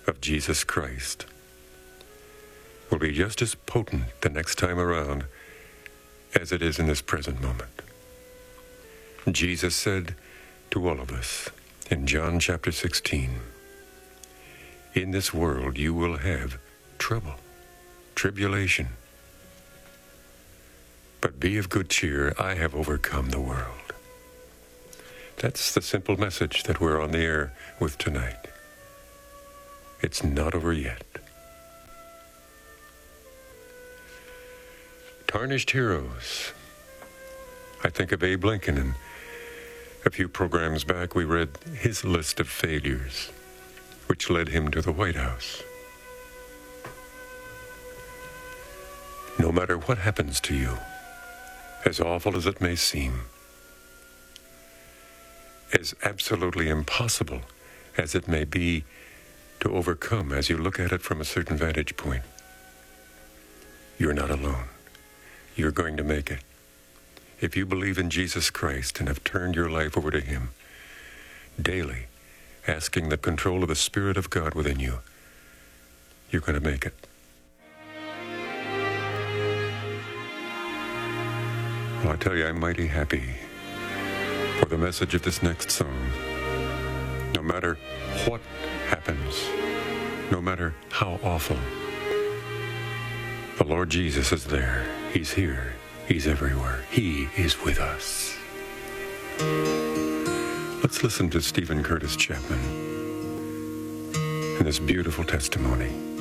of Jesus Christ will be just as potent the next time around as it is in this present moment. Jesus said to all of us in John chapter 16, "In this world you will have trouble, tribulation. But be of good cheer, I have overcome the world." That's the simple message that we're on the air with tonight. It's not over yet. Tarnished heroes. I think of Abe Lincoln, and a few programs back we read his list of failures, which led him to the White House. No matter what happens to you, as awful as it may seem, as absolutely impossible as it may be to overcome as you look at it from a certain vantage point, you're not alone. You're going to make it. If you believe in Jesus Christ and have turned your life over to Him, daily asking the control of the Spirit of God within you, you're going to make it. Well, I tell you, I'm mighty happy for the message of this next song. No matter what happens, no matter how awful, the Lord Jesus is there. He's here. He's everywhere. He is with us. Let's listen to Stephen Curtis Chapman and this beautiful testimony.